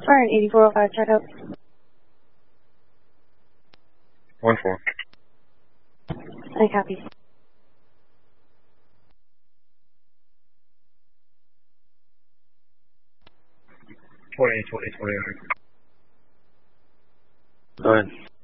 Alright, 8405, check out. 1-4. I copy. 20. Go ahead.